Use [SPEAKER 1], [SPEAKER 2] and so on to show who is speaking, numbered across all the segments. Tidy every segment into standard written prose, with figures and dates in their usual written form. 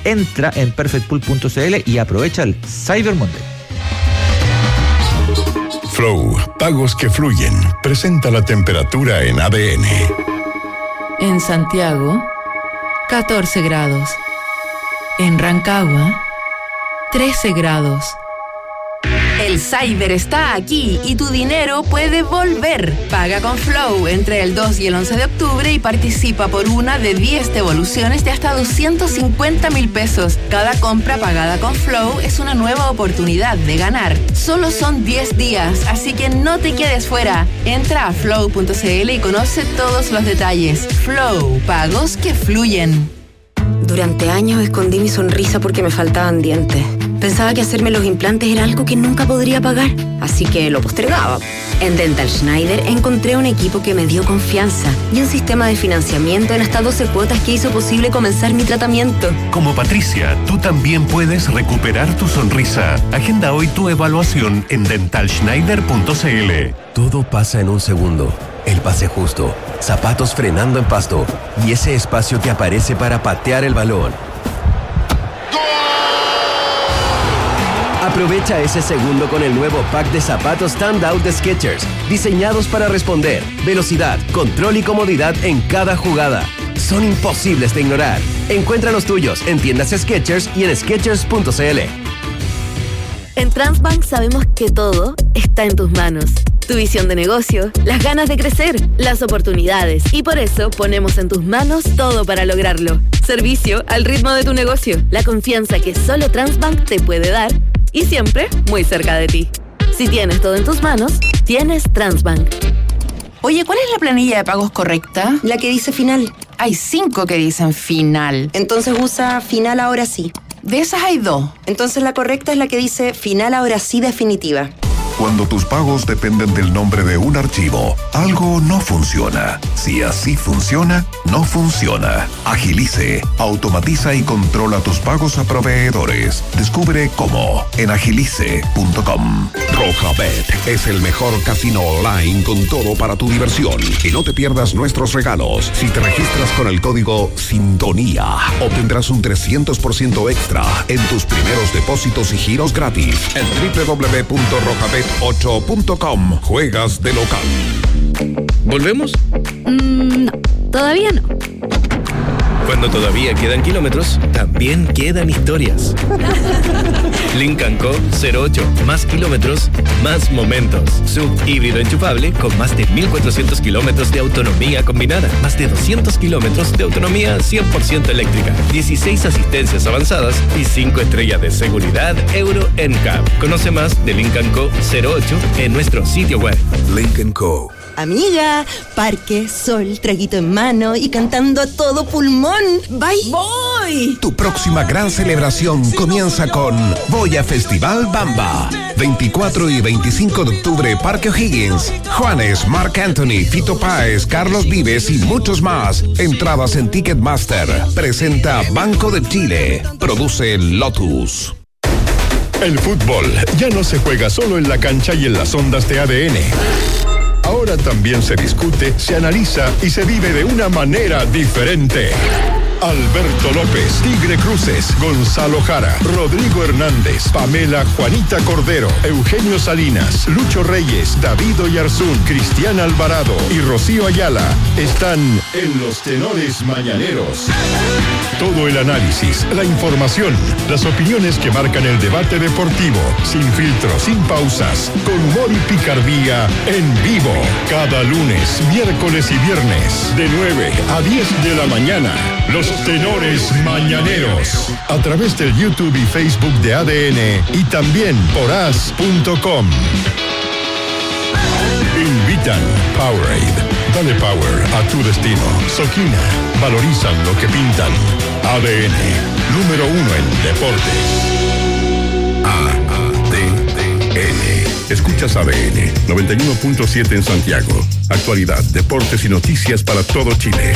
[SPEAKER 1] entra en perfectpool.cl y aprovecha el Cyber Monday.
[SPEAKER 2] Flow, pagos que fluyen, presenta la temperatura en ADN.
[SPEAKER 3] En Santiago, 14 grados. En Rancagua, 13 grados. El Cyber está aquí y tu dinero puede volver. Paga con Flow entre el 2 y el 11 de octubre y participa por una de 10 devoluciones de hasta 250,000 pesos. Cada compra pagada con Flow es una nueva oportunidad de ganar. Solo son 10 días, así que no te quedes fuera. Entra a flow.cl y conoce todos los detalles. Flow, pagos que fluyen.
[SPEAKER 4] Durante años escondí mi sonrisa porque me faltaban dientes. Pensaba que hacerme los implantes era algo que nunca podría pagar, así que lo postergaba. En Dental Schneider encontré un equipo que me dio confianza y un sistema de financiamiento en hasta 12 cuotas que hizo posible comenzar mi tratamiento.
[SPEAKER 5] Como Patricia, tú también puedes recuperar tu sonrisa. Agenda hoy tu evaluación en dentalschneider.cl.
[SPEAKER 6] Todo pasa en un segundo. El pase justo, zapatos frenando en pasto y ese espacio que aparece para patear el balón. Aprovecha ese segundo con el nuevo pack de zapatos Standout de Skechers, diseñados para responder, velocidad, control y comodidad en cada jugada. Son imposibles de ignorar. Encuentra los tuyos en tiendas Skechers y en Skechers.cl.
[SPEAKER 4] En Transbank sabemos que todo está en tus manos. Tu visión de negocio, las ganas de crecer, las oportunidades. Y por eso ponemos en tus manos todo para lograrlo. Servicio al ritmo de tu negocio. La confianza que solo Transbank te puede dar. Y siempre muy cerca de ti. Si tienes todo en tus manos, tienes Transbank.
[SPEAKER 3] Oye, ¿cuál es la planilla de pagos correcta?
[SPEAKER 4] La que dice final.
[SPEAKER 3] Hay 5 que dicen final.
[SPEAKER 4] Entonces usa final ahora sí.
[SPEAKER 3] De esas hay 2.
[SPEAKER 4] Entonces la correcta es la que dice final ahora sí definitiva.
[SPEAKER 2] Cuando tus pagos dependen del nombre de un archivo, algo no funciona. Si así funciona, no funciona. Agilice, automatiza y controla tus pagos a proveedores. Descubre cómo en agilice.com.
[SPEAKER 7] Rojabet es el mejor casino online con todo para tu diversión. Y no te pierdas nuestros regalos. Si te registras con el código SINTONÍA, obtendrás un 300% extra en tus primeros depósitos y giros gratis en www.rojabet8.com. Juegas de local.
[SPEAKER 8] ¿Volvemos?
[SPEAKER 4] No, todavía no.
[SPEAKER 8] Cuando todavía quedan kilómetros, también quedan historias. Lincoln Co. 08. Más kilómetros, más momentos. Sub híbrido enchufable con más de 1.400 kilómetros de autonomía combinada. Más de 200 kilómetros de autonomía 100% eléctrica. 16 asistencias avanzadas y 5 estrellas de seguridad Euro NCAP. Conoce más de Lincoln Co. 08 en nuestro sitio web.
[SPEAKER 7] Lincoln Co.
[SPEAKER 4] Amiga, parque, sol, traguito en mano y cantando a todo pulmón. ¡Bye! ¡Voy!
[SPEAKER 7] Tu próxima gran celebración comienza con Voy a Festival Bamba. 24 y 25 de octubre, Parque O'Higgins. Juanes, Marc Anthony, Fito Páez, Carlos Vives y muchos más. Entradas en Ticketmaster. Presenta Banco de Chile. Produce Lotus.
[SPEAKER 2] El fútbol ya no se juega solo en la cancha y en las ondas de ADN. Ahora también se discute, se analiza y se vive de una manera diferente. Alberto López, Tigre Cruces, Gonzalo Jara, Rodrigo Hernández, Pamela Juanita Cordero, Eugenio Salinas, Lucho Reyes, David Oyarzún, Cristian Alvarado y Rocío Ayala están en Los Tenores Mañaneros. Todo el análisis, la información, las opiniones que marcan el debate deportivo, sin filtros, sin pausas, con humor y picardía, en vivo. Cada lunes, miércoles y viernes, de 9 a 10 de la mañana. Los Tenores Mañaneros, a través del YouTube y Facebook de ADN y también por as.com. Invitan Powerade. Dale power a tu destino. Soquina. Valorizan lo que pintan. ADN. Número 1 en deportes. ADN. Escuchas ADN 91.7 en Santiago. Actualidad, deportes y noticias para todo Chile.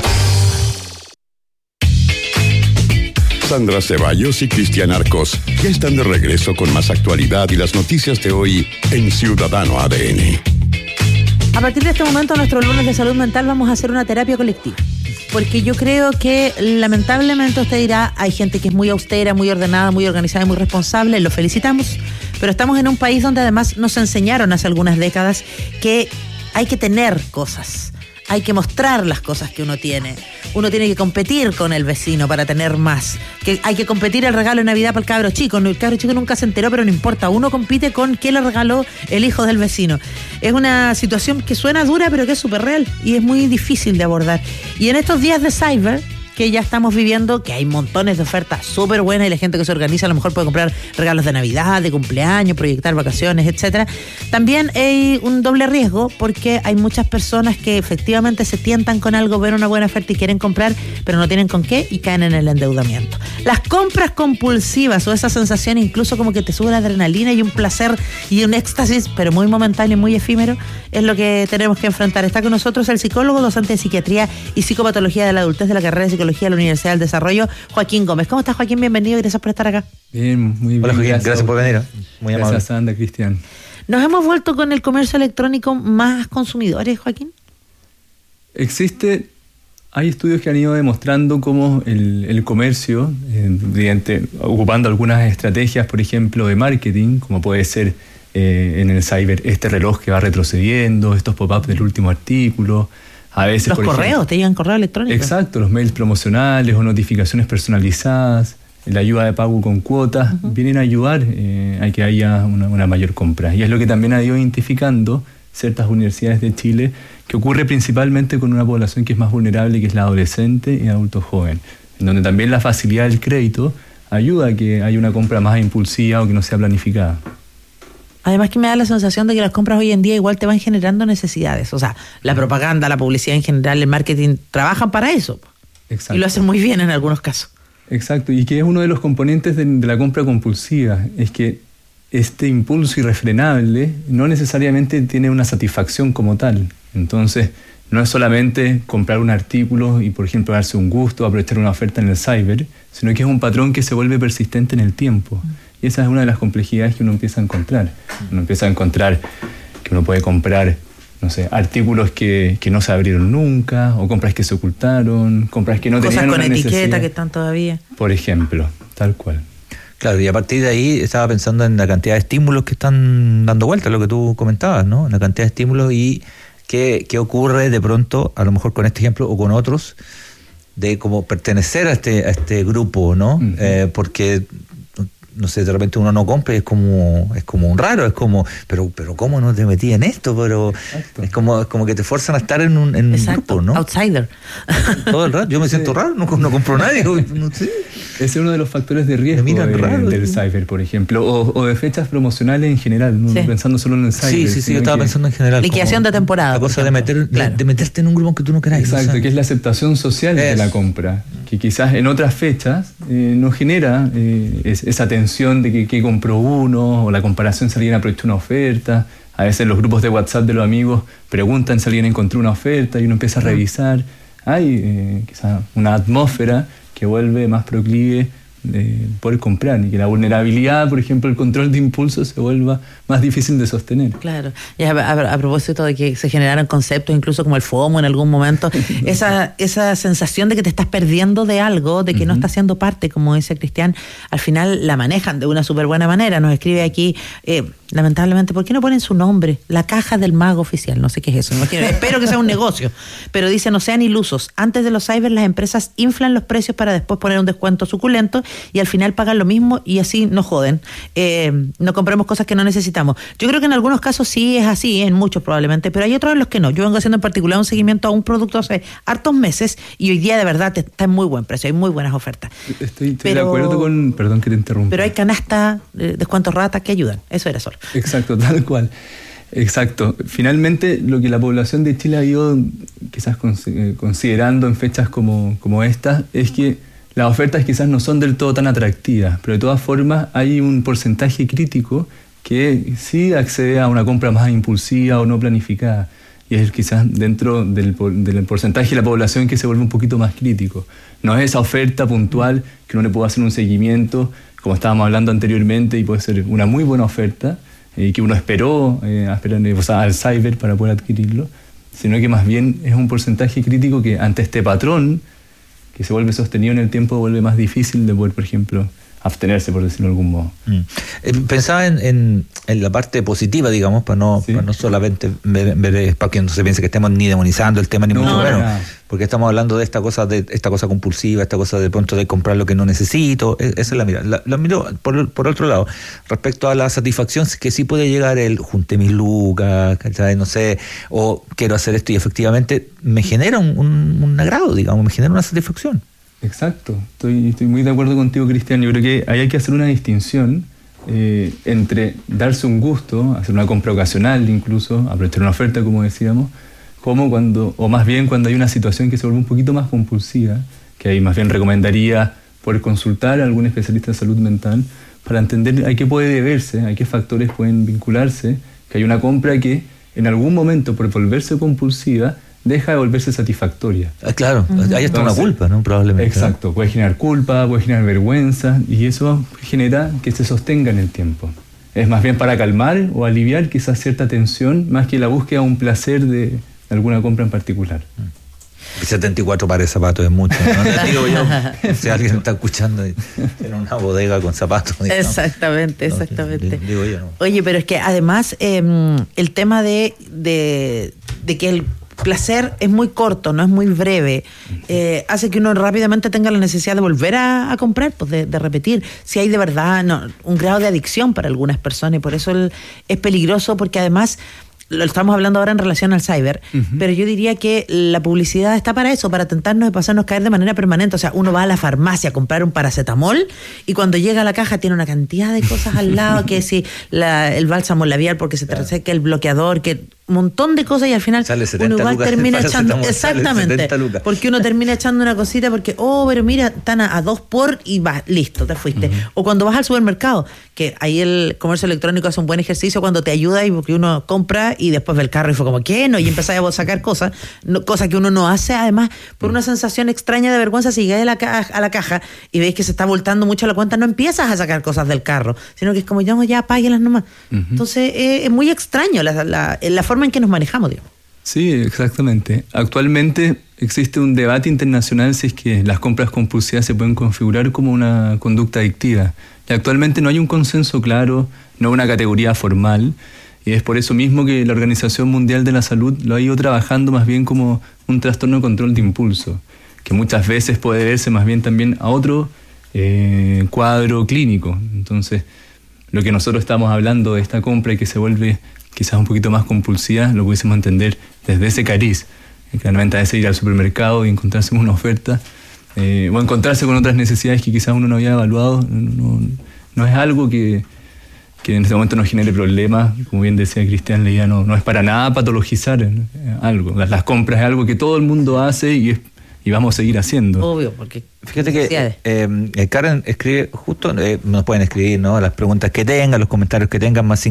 [SPEAKER 2] Sandra Ceballos y Cristian Arcos ya están de regreso con más actualidad y las noticias de hoy en Ciudadano ADN.
[SPEAKER 9] A partir de este momento, nuestro lunes de salud mental, vamos a hacer una terapia colectiva. porque yo creo que lamentablemente usted dirá, hay gente que es muy austera, muy ordenada, muy organizada y muy responsable, lo felicitamos, pero estamos en un país donde además nos enseñaron hace algunas décadas que hay que tener cosas, hay que mostrar las cosas que uno tiene que competir con el vecino para tener más, que hay que competir el regalo de Navidad para el cabro chico nunca se enteró, pero no importa, uno compite con qué le regaló el hijo del vecino. Es una situación que suena dura, pero que es súper real y es muy difícil de abordar. Y en estos días de Cyber, que ya estamos viviendo, que hay montones de ofertas súper buenas y la gente que se organiza a lo mejor puede comprar regalos de Navidad, de cumpleaños, proyectar vacaciones, etcétera. También hay un doble riesgo porque hay muchas personas que efectivamente se tientan con algo, ven una buena oferta y quieren comprar, pero no tienen con qué y caen en el endeudamiento. Las compras compulsivas o esa sensación incluso como que te sube la adrenalina y un placer y un éxtasis, pero muy momentáneo y muy efímero, es lo que tenemos que enfrentar. Está con nosotros el psicólogo, docente de psiquiatría y psicopatología de la adultez de la carrera de Psicología de la Universidad del Desarrollo, Joaquín Gómez. ¿Cómo estás, Joaquín? Bienvenido y gracias por estar acá.
[SPEAKER 10] Bien, muy bien.
[SPEAKER 1] Hola, Joaquín, gracias por venir. Muy amable.
[SPEAKER 10] Gracias, Sandra, Cristian.
[SPEAKER 9] ¿Nos hemos vuelto con el comercio electrónico más consumidores, Joaquín?
[SPEAKER 10] Hay estudios que han ido demostrando cómo el comercio, ocupando algunas estrategias, por ejemplo, de marketing, como puede ser en el cyber, este reloj que va retrocediendo, estos pop-ups del último artículo, a veces
[SPEAKER 9] los correos, te llegan correo electrónico.
[SPEAKER 10] Exacto, los mails promocionales o notificaciones personalizadas, la ayuda de pago con cuotas, vienen a ayudar a que haya una mayor compra. Y es lo que también ha ido identificando ciertas universidades de Chile, que ocurre principalmente con una población que es más vulnerable, que es la adolescente y adulto joven, en donde también la facilidad del crédito ayuda a que haya una compra más impulsiva o que no sea planificada.
[SPEAKER 9] Además que me da la sensación de que las compras hoy en día igual te van generando necesidades. O sea, la propaganda, la publicidad en general, el marketing, trabajan para eso. Exacto. Y lo hacen muy bien en algunos casos.
[SPEAKER 10] Exacto, y que es uno de los componentes de la compra compulsiva, es que este impulso irrefrenable no necesariamente tiene una satisfacción como tal. Entonces, no es solamente comprar un artículo y, por ejemplo, darse un gusto, aprovechar una oferta en el cyber, sino que es un patrón que se vuelve persistente en el tiempo. Y esa es una de las complejidades que uno empieza a encontrar. Uno empieza a encontrar que uno puede comprar, no sé, artículos que no se abrieron nunca, o compras que se ocultaron, compras que no tenían una necesidad.
[SPEAKER 9] Cosas con etiqueta que están todavía.
[SPEAKER 10] Por ejemplo, tal cual.
[SPEAKER 1] Claro, y a partir de ahí estaba pensando en la cantidad de estímulos que están dando vuelta, lo que tú comentabas, ¿no? La cantidad de estímulos y qué ocurre de pronto, a lo mejor con este ejemplo o con otros, de como pertenecer a este grupo, ¿no? Porque no sé, de repente uno no compra y es como un raro, es como, pero ¿cómo no te metí en esto? Pero es como que te fuerzan a estar en un grupo, ¿no?
[SPEAKER 9] Outsider.
[SPEAKER 1] Todo el rato, yo me siento raro, no compro nadie, no sé.
[SPEAKER 10] Ese es uno de los factores de riesgo del cyber, por ejemplo, o de fechas promocionales en general, no pensando solo en el cyber.
[SPEAKER 1] Sí, yo estaba pensando en general.
[SPEAKER 9] Liquidación de temporada.
[SPEAKER 1] La cosa de meterte en un grupo que tú no querás.
[SPEAKER 10] Exacto, que es la aceptación social de la compra, que quizás en otras fechas no genera esa tensión de que compró uno, o la comparación si alguien aprovechó una oferta. A veces los grupos de WhatsApp de los amigos preguntan si alguien encontró una oferta y uno empieza a revisar. Hay quizás una atmósfera que vuelve más proclive poder comprar, y que la vulnerabilidad, por ejemplo, el control de impulsos se vuelva más difícil de sostener.
[SPEAKER 9] Claro, y a propósito de que se generaron conceptos incluso como el FOMO en algún momento, esa sensación de que te estás perdiendo de algo, de que no estás siendo parte, como dice Cristian, al final la manejan de una súper buena manera. Nos escribe aquí, lamentablemente, ¿por qué no ponen su nombre? La caja del mago oficial, no sé qué es eso, espero que sea un negocio, pero dice, no sean ilusos, antes de los cyber las empresas inflan los precios para después poner un descuento suculento y al final pagan lo mismo y así nos joden. No compremos cosas que no necesitamos. Yo creo que en algunos casos sí es así, en muchos probablemente, pero hay otros en los que no. Yo vengo haciendo en particular un seguimiento a un producto hace hartos meses y hoy día de verdad está en muy buen precio, hay muy buenas ofertas.
[SPEAKER 10] Estoy de acuerdo con, perdón que te interrumpa.
[SPEAKER 9] Pero hay canastas, descuentos ratas que ayudan, eso era solo.
[SPEAKER 10] Exacto, tal cual. Exacto. Finalmente, lo que la población de Chile ha ido quizás considerando en fechas como estas es que las ofertas quizás no son del todo tan atractivas, pero de todas formas hay un porcentaje crítico que sí accede a una compra más impulsiva o no planificada. Y es quizás dentro del porcentaje de la población que se vuelve un poquito más crítico. No es esa oferta puntual que uno le puede hacer un seguimiento, como estábamos hablando anteriormente, y puede ser una muy buena oferta, que uno esperó al cyber para poder adquirirlo, sino que más bien es un porcentaje crítico que ante este patrón que se vuelve sostenido en el tiempo vuelve más difícil de poder, por ejemplo, abstenerse, por decirlo de algún modo.
[SPEAKER 1] Pensaba en la parte positiva, digamos, para no solamente ver, para que no se piense que estemos ni demonizando el tema, ni mucho menos, porque estamos hablando de esta cosa compulsiva, esta cosa de pronto de comprar lo que no necesito. Esa es la mirada. La miro por otro lado, respecto a la satisfacción que sí puede llegar el junté mis lucas, ¿cachai? No sé, o quiero hacer esto y efectivamente me genera un agrado, digamos, me genera una satisfacción.
[SPEAKER 10] Exacto, estoy muy de acuerdo contigo, Cristian. Yo creo que ahí hay que hacer una distinción entre darse un gusto, hacer una compra ocasional incluso, aprovechar una oferta como decíamos, o más bien cuando hay una situación que se vuelve un poquito más compulsiva, que ahí más bien recomendaría poder consultar a algún especialista de salud mental para entender a qué puede deberse, a qué factores pueden vincularse, que hay una compra que en algún momento por volverse compulsiva deja de volverse satisfactoria.
[SPEAKER 1] Claro, hay hasta una culpa, ¿no? Probablemente.
[SPEAKER 10] Exacto,
[SPEAKER 1] ¿no?
[SPEAKER 10] Puede generar culpa, puede generar vergüenza, y eso genera que se sostenga en el tiempo. Es más bien para calmar o aliviar quizás cierta tensión, más que la búsqueda de un placer de alguna compra en particular.
[SPEAKER 1] 74 pares de zapatos es mucho, ¿no? Digo yo, si alguien está escuchando en una bodega con zapatos. Digamos.
[SPEAKER 9] Exactamente.
[SPEAKER 1] Digo yo, ¿no?
[SPEAKER 9] Oye, pero es que además el tema de que el placer es muy corto, no es muy breve, hace que uno rápidamente tenga la necesidad de volver a comprar, pues de repetir. Si hay de verdad un grado de adicción para algunas personas, y por eso es peligroso, porque además lo estamos hablando ahora en relación al cyber, pero yo diría que la publicidad está para eso, para tentarnos de pasarnos caer de manera permanente. O sea, uno va a la farmacia a comprar un paracetamol y cuando llega a la caja tiene una cantidad de cosas al lado, que si el bálsamo labial porque se te reseca, el bloqueador, que un montón de cosas, y al final uno igual termina echando, exactamente, porque uno termina echando una cosita porque, pero mira, están a 2 por y va, listo, te fuiste. O cuando vas al supermercado, que ahí el comercio electrónico hace un buen ejercicio cuando te ayuda, y porque uno compra y después ve el carro y fue como, ¿qué? No, y empezás a sacar cosas que uno no hace, además, por una sensación extraña de vergüenza. Si llegas a la caja y veis que se está voltando mucho la cuenta, no empiezas a sacar cosas del carro, sino que es como, ya páguelas nomás. Entonces, es muy extraño la forma en que nos manejamos, digamos.
[SPEAKER 10] Sí, exactamente. Actualmente existe un debate internacional si es que las compras compulsivas se pueden configurar como una conducta adictiva. Y actualmente no hay un consenso claro, no una categoría formal, y es por eso mismo que la Organización Mundial de la Salud lo ha ido trabajando más bien como un trastorno de control de impulso, que muchas veces puede verse más bien también a otro cuadro clínico. Entonces, lo que nosotros estamos hablando de esta compra y que se vuelve quizás un poquito más compulsiva, lo pudiésemos entender desde ese cariz. Claramente a veces ir al supermercado y encontrarse con una oferta, o encontrarse con otras necesidades que quizás uno no había evaluado, no es algo que en este momento nos genere problemas. Como bien decía Cristian, la idea no es para nada patologizar algo. Las compras es algo que todo el mundo hace y vamos a seguir haciendo.
[SPEAKER 9] Obvio, porque
[SPEAKER 1] fíjate que Karen escribe justo, nos pueden escribir, ¿no?, las preguntas que tengan, los comentarios que tengan, más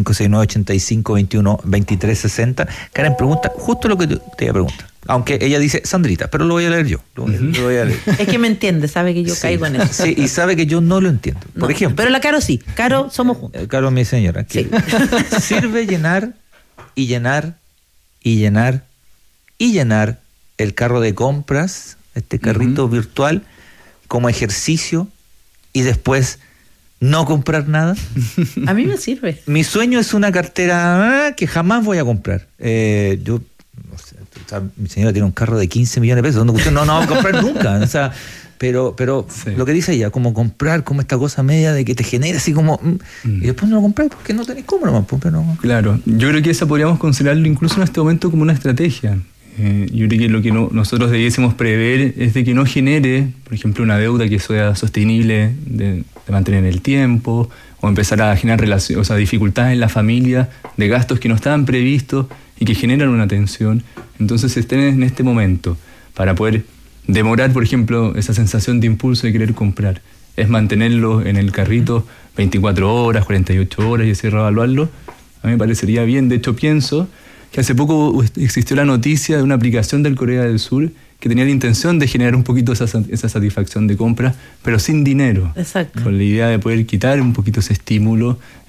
[SPEAKER 1] 569-85-21-23-60. Karen pregunta justo lo que te iba a preguntar, aunque ella dice Sandrita, pero lo voy a leer yo. Lo voy a leer.
[SPEAKER 9] Es que me entiende, sabe que yo caigo en eso.
[SPEAKER 1] Sí, y sabe que yo no lo entiendo. Por ejemplo.
[SPEAKER 9] Pero la Caro sí. Caro, somos juntos.
[SPEAKER 1] Caro, mi señora. Sí. Sirve llenar y llenar y llenar y llenar el carro de compras, este carrito virtual, como ejercicio, y después no comprar nada.
[SPEAKER 9] A mí me sirve.
[SPEAKER 1] Mi sueño es una cartera que jamás voy a comprar. Yo, no sé, mi señora tiene un carro de 15 millones de pesos, donde usted no va a comprar nunca. O sea, pero sí, lo que dice ella, como comprar, como esta cosa media de que te genera así como... Y después no lo compráis porque no tenéis cómo, no.
[SPEAKER 10] Claro, yo creo que esa podríamos considerarlo incluso en este momento como una estrategia. Yo creo que lo que nosotros debiésemos prever es de que no genere, por ejemplo, una deuda que sea sostenible de mantener en el tiempo, o empezar a generar dificultades en la familia, de gastos que no estaban previstos y que generan una tensión. Entonces estén en este momento para poder demorar, por ejemplo, esa sensación de impulso de querer comprar. Es mantenerlo en el carrito 24 horas, 48 horas y así reevaluarlo. A mí me parecería bien. De hecho, pienso que hace poco existió la noticia de una aplicación del Corea del Sur que tenía la intención de generar un poquito esa satisfacción de compra, pero sin dinero.
[SPEAKER 9] Exacto.
[SPEAKER 10] Con la idea de poder quitar un poquito ese estímulo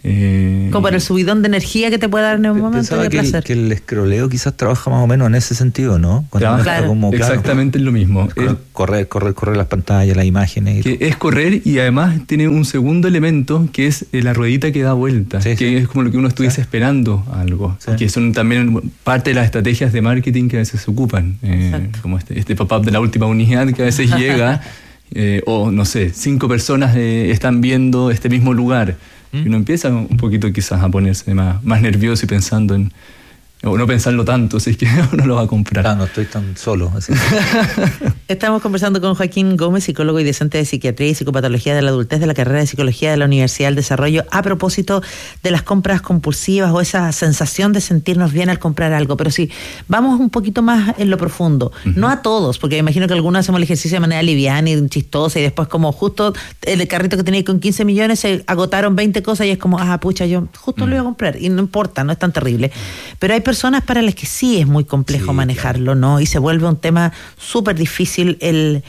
[SPEAKER 9] Como para el subidón de energía que te puede dar en un momento de placer.
[SPEAKER 1] Que el escroleo quizás trabaja más o menos en ese sentido, ¿no?
[SPEAKER 10] Trabaja exactamente lo mismo.
[SPEAKER 1] Correr las pantallas, las imágenes.
[SPEAKER 10] Que es correr, y además tiene un segundo elemento que es la ruedita que da vuelta, es como lo que uno estuviese esperando algo, que son también parte de las estrategias de marketing que a veces se ocupan, como este pop-up de la última unidad que a veces llega, o no sé, 5 personas están viendo este mismo lugar. Y uno empieza un poquito quizás a ponerse más nervioso y pensando en... O no pensarlo tanto, si es que uno lo va a comprar.
[SPEAKER 1] No estoy tan solo. Así.
[SPEAKER 9] Estamos conversando con Joaquín Gómez, psicólogo y docente de Psiquiatría y Psicopatología de la Adultez de la carrera de Psicología de la Universidad del Desarrollo, a propósito de las compras compulsivas o esa sensación de sentirnos bien al comprar algo. Pero sí, vamos un poquito más en lo profundo. No a todos, porque imagino que algunos hacemos el ejercicio de manera liviana y chistosa, y después como justo el carrito que tenía con 15 millones se agotaron 20 cosas y es como, pucha, yo justo lo iba a comprar. Y no importa, no es tan terrible. Pero hay personas para las que sí es muy complejo manejarlo, ¿no? Y se vuelve un tema súper difícil el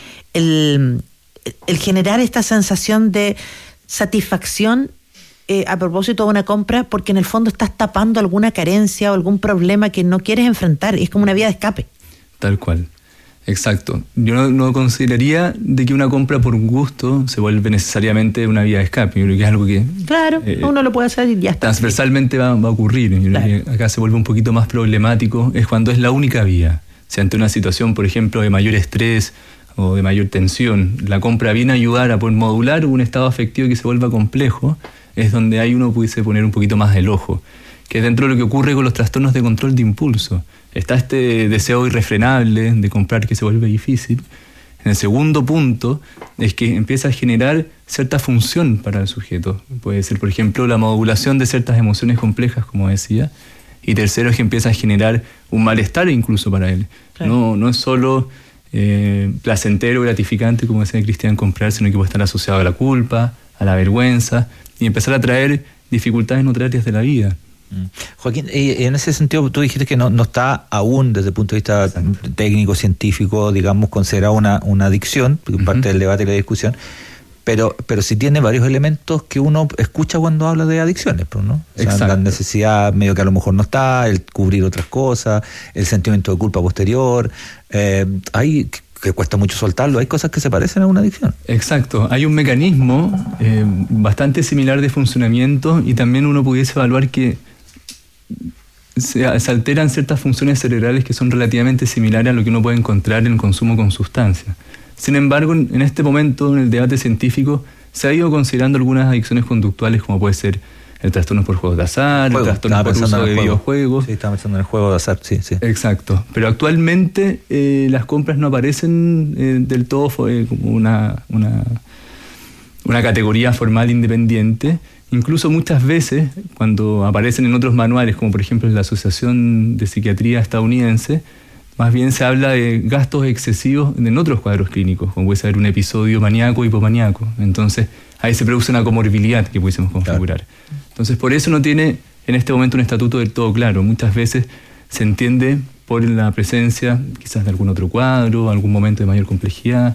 [SPEAKER 9] generar esta sensación de satisfacción a propósito de una compra, porque en el fondo estás tapando alguna carencia o algún problema que no quieres enfrentar, y es como una vía de escape.
[SPEAKER 10] Tal cual. Exacto. Yo no consideraría de que una compra por gusto se vuelve necesariamente una vía de escape. Yo creo que es algo que...
[SPEAKER 9] Claro, uno lo puede hacer y ya está.
[SPEAKER 10] Transversalmente va a ocurrir. Yo creo que acá se vuelve un poquito más problemático. Es cuando es la única vía. Si ante una situación, por ejemplo, de mayor estrés o de mayor tensión, la compra viene a ayudar a poder modular un estado afectivo que se vuelva complejo, es donde ahí uno pudiese poner un poquito más el ojo. Que es dentro de lo que ocurre con los trastornos de control de impulso. Está este deseo irrefrenable de comprar que se vuelve difícil. En el segundo punto es que empieza a generar cierta función para el sujeto. Puede ser, por ejemplo, la modulación de ciertas emociones complejas, como decía. Y tercero es que empieza a generar un malestar incluso para él. Claro. No es solo placentero, gratificante, como decía Cristian, comprar, sino que puede estar asociado a la culpa, a la vergüenza, y empezar a traer dificultades en otras áreas de la vida.
[SPEAKER 1] Joaquín, en ese sentido tú dijiste que no está aún desde el punto de vista técnico, científico, digamos, considerado una adicción, parte del debate y la discusión, pero sí tiene varios elementos que uno escucha cuando habla de adicciones, ¿no? O sea, la necesidad medio que a lo mejor no está, el cubrir otras cosas, el sentimiento de culpa posterior, hay que cuesta mucho soltarlo, hay cosas que se parecen a una adicción.
[SPEAKER 10] Exacto, hay un mecanismo bastante similar de funcionamiento, y también uno pudiese evaluar que se alteran ciertas funciones cerebrales que son relativamente similares a lo que uno puede encontrar en el consumo con sustancias. Sin embargo, en este momento, en el debate científico, se ha ido considerando algunas adicciones conductuales, como puede ser el trastorno por juegos de azar, el trastorno por uso de videojuegos.
[SPEAKER 1] Sí, estaba pensando en el juego de azar, sí.
[SPEAKER 10] Exacto. Pero actualmente las compras no aparecen del todo como una categoría formal independiente. Incluso muchas veces, cuando aparecen en otros manuales, como por ejemplo en la Asociación de Psiquiatría estadounidense, más bien se habla de gastos excesivos en otros cuadros clínicos, como puede ser un episodio maníaco o hipomaníaco. Entonces, ahí se produce una comorbilidad que pudiésemos configurar. Claro. Entonces, por eso no tiene en este momento un estatuto del todo claro. Muchas veces se entiende por la presencia quizás de algún otro cuadro, algún momento de mayor complejidad.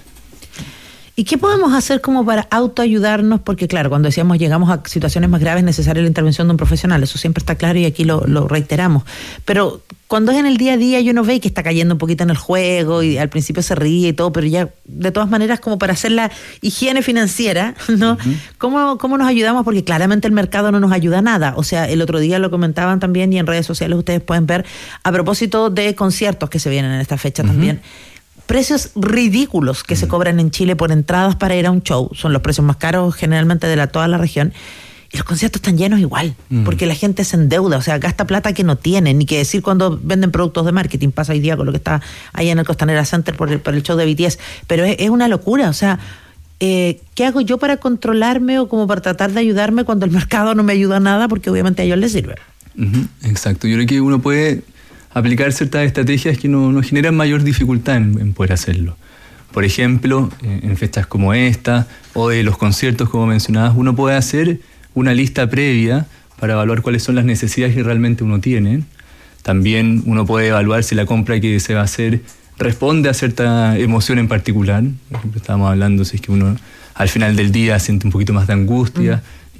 [SPEAKER 9] ¿Y qué podemos hacer como para autoayudarnos? Porque claro, cuando decíamos llegamos a situaciones más graves es necesaria la intervención de un profesional, eso siempre está claro y aquí lo reiteramos. Pero cuando es en el día a día y uno ve que está cayendo un poquito en el juego y al principio se ríe y todo, pero ya de todas maneras como para hacer la higiene financiera, ¿no? ¿Cómo nos ayudamos? Porque claramente el mercado no nos ayuda a nada. O sea, el otro día lo comentaban también y en redes sociales ustedes pueden ver a propósito de conciertos que se vienen en esta fecha también. Precios ridículos que se cobran en Chile por entradas para ir a un show. Son los precios más caros generalmente de toda la región. Y los conciertos están llenos igual, porque la gente se endeuda, o sea, gasta plata que no tiene, ni que decir cuando venden productos de marketing. Pasa hoy día con lo que está ahí en el Costanera Center por el show de BTS. Pero es una locura, o sea, ¿qué hago yo para controlarme o como para tratar de ayudarme cuando el mercado no me ayuda a nada? Porque obviamente a ellos les sirve.
[SPEAKER 10] Exacto, yo creo que uno puede aplicar ciertas estrategias que nos generan mayor dificultad en poder hacerlo. Por ejemplo, en fechas como esta o de los conciertos, como mencionabas, uno puede hacer una lista previa para evaluar cuáles son las necesidades que realmente uno tiene. También uno puede evaluar si la compra que se va a hacer responde a cierta emoción en particular. Por ejemplo, estábamos hablando si es que uno al final del día siente un poquito más de angustia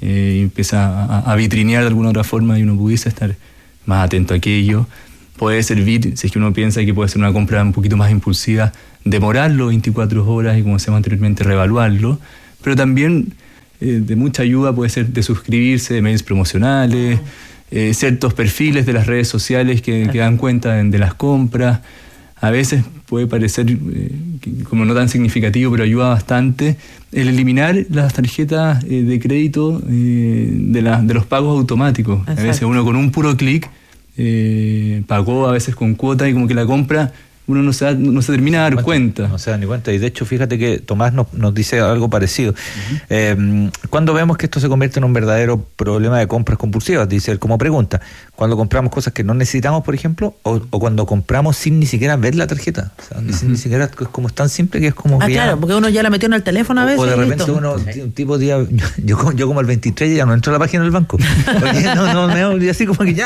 [SPEAKER 10] empieza a vitrinear de alguna otra forma y uno pudiese estar más atento a aquello. Puede servir, si es que uno piensa que puede ser una compra un poquito más impulsiva, demorarlo 24 horas y, como decíamos anteriormente, reevaluarlo, pero también de mucha ayuda puede ser de suscribirse de mails promocionales, ciertos perfiles de las redes sociales que dan cuenta de las compras. A veces puede parecer como no tan significativo, pero ayuda bastante el eliminar las tarjetas de crédito de los pagos automáticos. Exacto. A veces uno con un puro clic pagó a veces con cuota y como que la compra uno no se termina de dar cuenta.
[SPEAKER 1] No se da ni cuenta. Y de hecho, fíjate que Tomás nos dice algo parecido. Cuando vemos que esto se convierte en un verdadero problema de compras compulsivas, dice él como pregunta, cuando compramos cosas que no necesitamos, por ejemplo, o cuando compramos sin ni siquiera ver la tarjeta. O sea, ni siquiera, es como tan simple que es como que
[SPEAKER 9] claro, porque uno ya la metió en el teléfono a veces.
[SPEAKER 1] O de repente uno, un tipo día, yo como el 23 ya no entro a la página del banco. Oye, no, me olvidé así como que ya.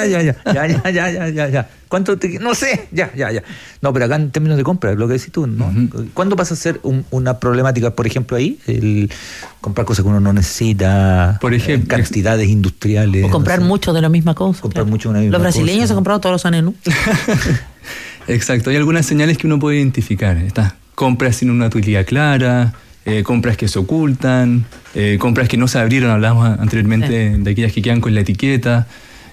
[SPEAKER 1] ¿Cuánto no sé, ya. No, pero acá en términos de compra, lo que decís tú, ¿no? ¿Cuándo pasa a ser una problemática, por ejemplo, ahí? El comprar cosas que uno no necesita, por ejemplo, cantidades industriales.
[SPEAKER 9] O comprar mucho de la misma cosa.
[SPEAKER 1] Comprar mucho de una misma cosa.
[SPEAKER 9] Los brasileños se han comprado todos los años, ¿no?
[SPEAKER 10] Exacto, hay algunas señales que uno puede identificar. Estas compras sin una utilidad clara, compras que se ocultan, compras que no se abrieron, hablábamos anteriormente de aquellas que quedan con la etiqueta.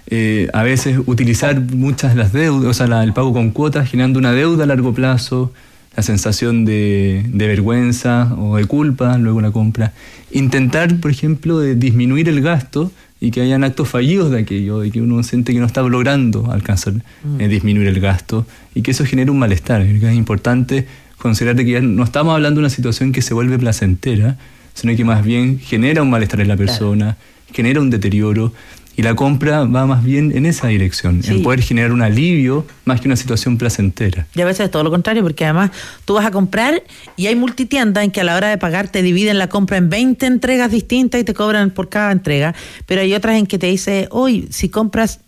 [SPEAKER 10] A veces utilizar muchas de las deudas, o sea, el pago con cuotas, generando una deuda a largo plazo, la sensación de vergüenza o de culpa luego la compra. Intentar, por ejemplo, de disminuir el gasto y que hayan actos fallidos de aquello, de que uno siente que no está logrando alcanzar disminuir el gasto y que eso genera un malestar. Es importante considerar que ya no estamos hablando de una situación que se vuelve placentera, sino que más bien genera un malestar en la persona, genera un deterioro. Y la compra va más bien en esa dirección, en poder generar un alivio más que una situación placentera.
[SPEAKER 9] Y a veces es todo lo contrario, porque además tú vas a comprar y hay multitiendas en que a la hora de pagar te dividen la compra en 20 entregas distintas y te cobran por cada entrega. Pero hay otras en que te dice, hoy si compras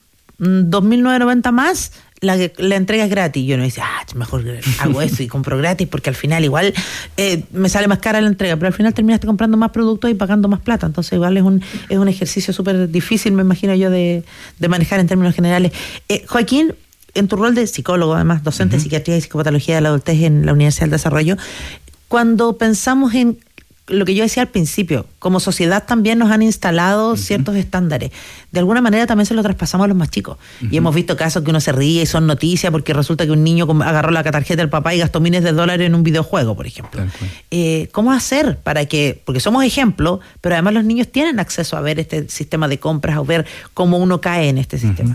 [SPEAKER 9] 2.990 más, la entrega es gratis. Y uno dice, mejor hago eso y compro gratis porque al final igual me sale más cara la entrega, pero al final terminaste comprando más productos y pagando más plata. Entonces igual es un ejercicio súper difícil, me imagino yo, de manejar en términos generales. Joaquín, en tu rol de psicólogo, además docente de psiquiatría y psicopatología de la adultez en la Universidad del Desarrollo, cuando pensamos en lo que yo decía al principio, como sociedad también nos han instalado ciertos estándares. De alguna manera también se lo traspasamos a los más chicos. Y hemos visto casos que uno se ríe y son noticias porque resulta que un niño agarró la tarjeta del papá y gastó miles de dólares en un videojuego, por ejemplo. ¿Cómo hacer para que, porque somos ejemplo, pero además los niños tienen acceso a ver este sistema de compras o ver cómo uno cae en este sistema?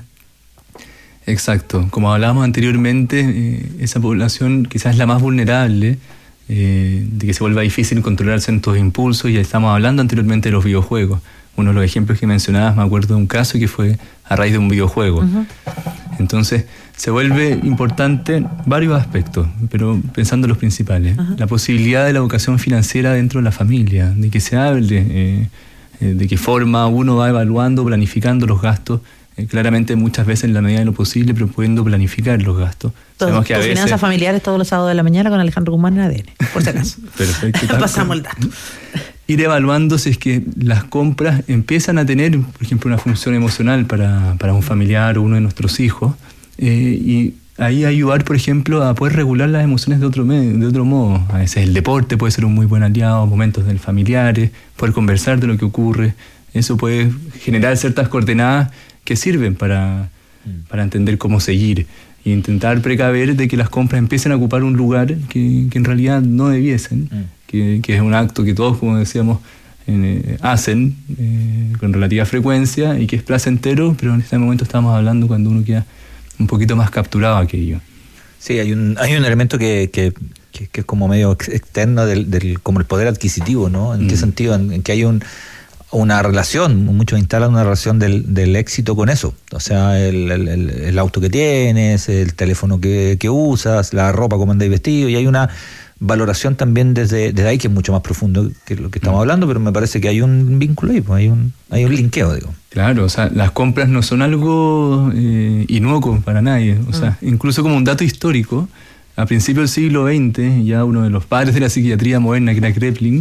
[SPEAKER 10] Exacto. Como hablábamos anteriormente, esa población quizás es la más vulnerable, de que se vuelva difícil controlar ciertos impulsos. Ya estamos hablando anteriormente de los videojuegos. Uno de los ejemplos que mencionabas, me acuerdo de un caso que fue a raíz de un videojuego. Entonces se vuelve importante varios aspectos, pero pensando en los principales. La posibilidad de la educación financiera dentro de la familia, de que se hable de qué forma uno va evaluando, planificando los gastos. Claramente muchas veces en la medida de lo posible, pero pudiendo planificar los gastos.
[SPEAKER 9] Tus finanzas familiares todos los sábados de la mañana con Alejandro Guzmán en ADN, por si acaso. Perfecto. Pasamos el dato.
[SPEAKER 10] Ir evaluando si es que las compras empiezan a tener, por ejemplo, una función emocional para un familiar o uno de nuestros hijos, y ahí ayudar, por ejemplo, a poder regular las emociones de otro modo. A veces el deporte puede ser un muy buen aliado, momentos del familiares, poder conversar de lo que ocurre. Eso puede generar ciertas coordenadas que sirven para entender cómo seguir e intentar precaver de que las compras empiecen a ocupar un lugar que en realidad no debiesen, que es un acto que todos, como decíamos, hacen con relativa frecuencia y que es placentero, pero en este momento estamos hablando cuando uno queda un poquito más capturado a aquello.
[SPEAKER 1] Sí, hay un elemento que es como medio externo del como el poder adquisitivo, ¿no? ¿En qué sentido? En que hay una relación, muchos instalan una relación del éxito con eso. O sea, el auto que tienes, el teléfono que usas, la ropa como andáis vestido, y hay una valoración también desde ahí que es mucho más profundo que lo que estamos hablando, pero me parece que hay un vínculo ahí, pues hay un linkeo, digo.
[SPEAKER 10] Claro, o sea, las compras no son algo inocuo para nadie. O sea, incluso como un dato histórico, a principios del siglo XX, ya uno de los padres de la psiquiatría moderna, que era Kraepelin,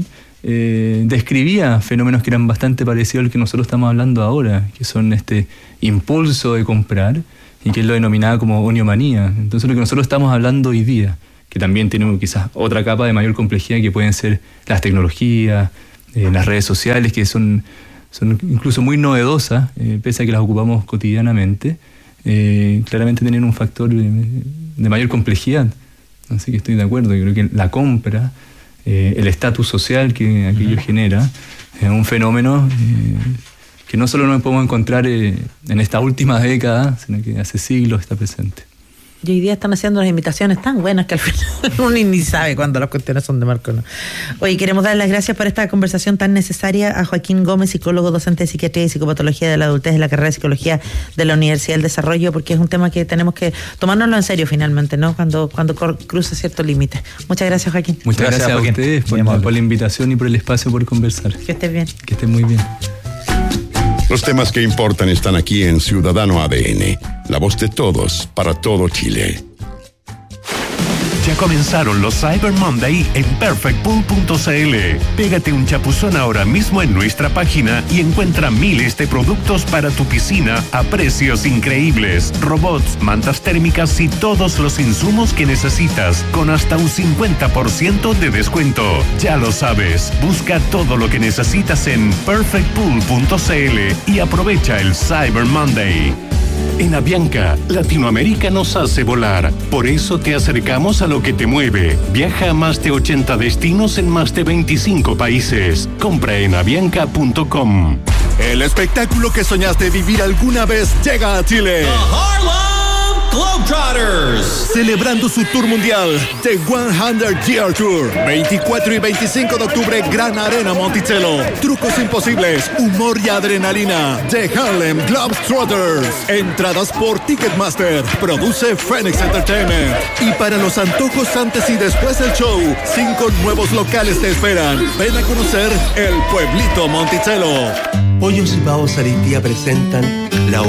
[SPEAKER 10] describía fenómenos que eran bastante parecidos al que nosotros estamos hablando ahora, que son este impulso de comprar, y que él lo denominaba como oniomanía. Entonces lo que nosotros estamos hablando hoy día, que también tiene quizás otra capa de mayor complejidad, que pueden ser las tecnologías, las redes sociales, que son incluso muy novedosas, pese a que las ocupamos cotidianamente, claramente tienen un factor de mayor complejidad. Así que estoy de acuerdo. Yo creo que la compra, el estatus social que aquello genera, es un fenómeno que no solo nos podemos encontrar en esta última década, sino que hace siglos está presente.
[SPEAKER 9] Y hoy día están haciendo unas invitaciones tan buenas que al final uno ni sabe cuándo las cuestiones son de marco, ¿no? Oye, queremos dar las gracias por esta conversación tan necesaria a Joaquín Gómez, psicólogo, docente de psiquiatría y psicopatología de la adultez de la carrera de psicología de la Universidad del Desarrollo, porque es un tema que tenemos que tomárnoslo en serio finalmente, ¿no? Cuando cruza ciertos límites. Muchas gracias, Joaquín.
[SPEAKER 10] Muchas gracias a ustedes por la invitación y por el espacio por conversar.
[SPEAKER 9] Que estés bien.
[SPEAKER 10] Que estés muy bien.
[SPEAKER 2] Los temas que importan están aquí en Ciudadano ADN, la voz de todos para todo Chile.
[SPEAKER 5] Ya comenzaron los Cyber Monday en perfectpool.cl. Pégate un chapuzón ahora mismo en nuestra página y encuentra miles de productos para tu piscina a precios increíbles. Robots, mantas térmicas y todos los insumos que necesitas con hasta un 50% de descuento. Ya lo sabes, busca todo lo que necesitas en perfectpool.cl y aprovecha el Cyber Monday. En Avianca, Latinoamérica nos hace volar. Por eso te acercamos a lo que te mueve. Viaja a más de 80 destinos en más de 25 países. Compra en avianca.com.
[SPEAKER 11] El espectáculo que soñaste vivir alguna vez llega a Chile.
[SPEAKER 12] The Harlem Globetrotters.
[SPEAKER 11] Celebrando su tour mundial, The 100 Year Tour. 24 y 25 de octubre, Gran Arena Monticello. Trucos imposibles, humor y adrenalina. The Harlem Globetrotters. Entradas por Ticketmaster. Produce Phoenix Entertainment. Y para los antojos antes y después del show, 5 nuevos locales te esperan. Ven a conocer el pueblito Monticello.
[SPEAKER 13] Pollos y Pavos Aritía presentan la